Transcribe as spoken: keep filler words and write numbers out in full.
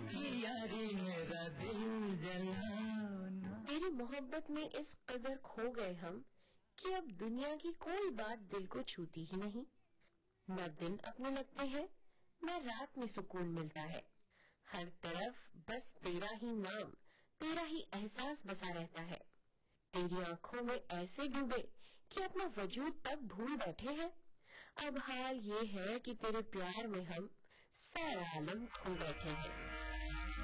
की यारी मेरा दिल जलाना। तेरी मोहब्बत में इस कदर खो गए हम कि अब दुनिया की कोई बात दिल को छूती ही नहीं। न दिन अपने लगते हैं, न रात में सुकून मिलता है। हर तरफ बस तेरा ही नाम, तेरा ही एहसास बसा रहता है। तेरी आंखों में ऐसे डूबे कि अपना वजूद तक भूल बैठे हैं। अब हाल ये है कि तेरे प्यार में हम सारा आलम खो बैठे हैं।